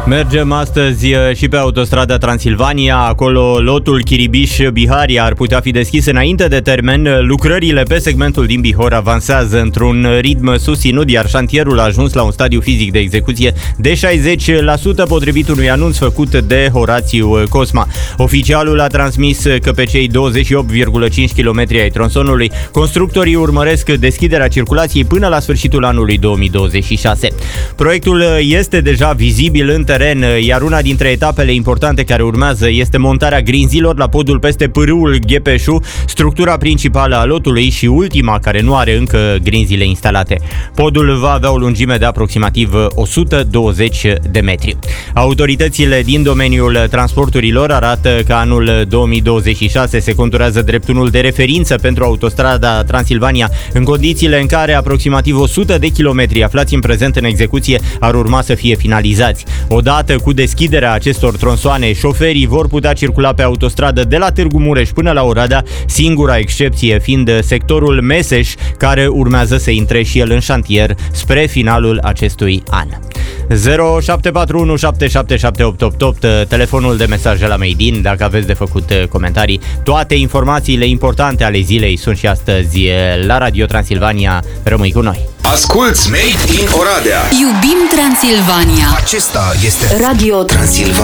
Mergem astăzi și pe autostrada Transilvania, acolo lotul Chiribiș-Biharia ar putea fi deschis înainte de termen. Lucrările pe segmentul din Bihor avansează într-un ritm susținut, iar șantierul a ajuns la un stadiu fizic de execuție de 60%, potrivit unui anunț făcut de Horațiu Cosma. Oficialul a transmis că pe cei 28,5 km ai tronsonului, constructorii urmăresc deschiderea circulației până la sfârșitul anului 2026. Proiectul este deja vizibil în teren, iar una dintre etapele importante care urmează este montarea grinzilor la podul peste pârâul Ghepeșu, structura principală a lotului și ultima care nu are încă grinzile instalate. Podul va avea o lungime de aproximativ 120 de metri. Autoritățile din domeniul transporturilor arată că anul 2026 se conturează drept unul de referință pentru autostrada Transilvania, în condițiile în care aproximativ 100 de kilometri aflați în prezent în execuție ar urma să fie finalizați. Odată cu deschiderea acestor tronsoane, șoferii vor putea circula pe autostradă de la Târgu Mureș până la Oradea, singura excepție fiind sectorul Meseș, care urmează să intre și el în șantier spre finalul acestui an. 0741 777888, telefonul de mesaje la Made in, dacă aveți de făcut comentarii. Toate informațiile importante ale zilei sunt și astăzi la Radio Transilvania. Rămâi cu noi! Asculți Made in Oradea. Iubim Transilvania. Acesta este Radio Transilvania.